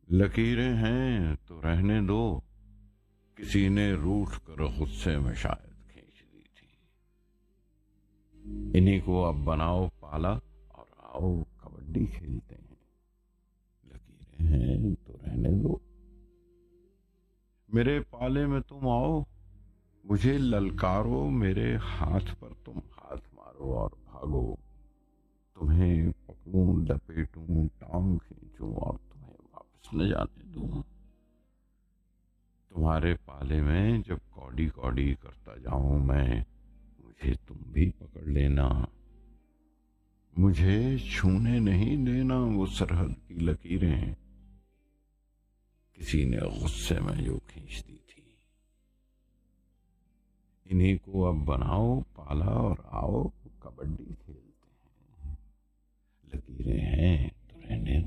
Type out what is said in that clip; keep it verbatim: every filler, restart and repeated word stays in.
लकीरें हैं तो रहने दो, किसी ने रूठ कर गुस्से में शायद खींच दी थी। इन्हीं को अब बनाओ पाला और आओ कबड्डी खेलते हैं। लकीरें हैं तो रहने दो, मेरे पाले में तुम आओ, मुझे ललकारो, मेरे हाथ पर तुम हाथ मारो और भागो। तुम्हें पकड़ूं, लपेटूं, टांग खींचूं और तुम्हें वापस न जाने दूं। तुम्हारे पाले में जब कौड़ी कौड़ी करता जाऊं मैं, मुझे तुम भी पकड़ लेना। मुझे छूने नहीं देना वो सरहद की लकीरें, किसी ने गुस्से में जो खींच दी थी। इन्हीं को अब बनाओ पाला और आओ कबड्डी खेलते हैं। लकीरें हैं तो रहने